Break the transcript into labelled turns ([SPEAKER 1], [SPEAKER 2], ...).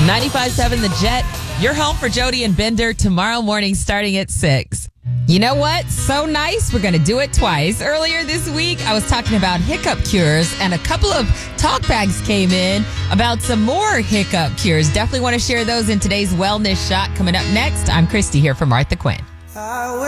[SPEAKER 1] 95.7 The Jet. You're home for Jody and Bender tomorrow morning starting at 6. You know what? So nice. We're going to do it twice. Earlier this week, I was talking about hiccup cures, and a couple of talk bags came in about some more hiccup cures. Definitely want to share those in today's Wellness Shot. Coming up next, I'm Christy here for Martha Quinn.